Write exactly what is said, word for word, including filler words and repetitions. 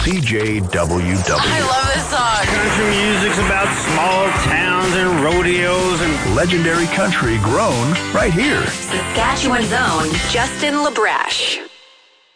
C J W W. I love this song. Country music's about small towns and rodeos and legendary country grown right here. Saskatchewan's own Justin LaBrash.